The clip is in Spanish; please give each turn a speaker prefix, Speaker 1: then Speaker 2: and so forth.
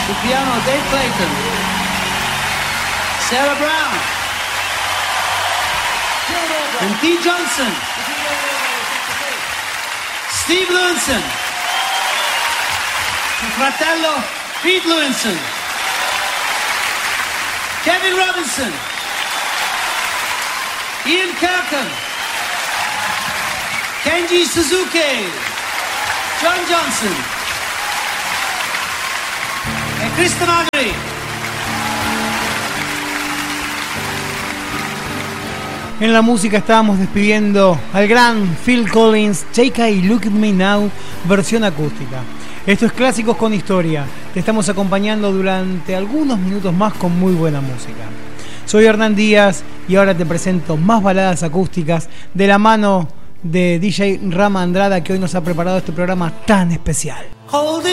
Speaker 1: The piano, Dave Clayton. Sarah Brown. And Dee Johnson. Steve Lewinson. Suo fratello Pete Lewinson. Kevin Robinson. Ian Kirkham. Kenji Suzuki. John Johnson. E Krista Magri.
Speaker 2: En la música estábamos despidiendo al gran Phil Collins, Take a Look at Me Now, versión acústica. Esto es Clásicos con Historia. Te estamos acompañando durante algunos minutos más con muy buena música. Soy Hernán Díaz y ahora te presento más baladas acústicas de la mano de DJ Rama Andrada, que hoy nos ha preparado este programa tan especial.
Speaker 1: Holding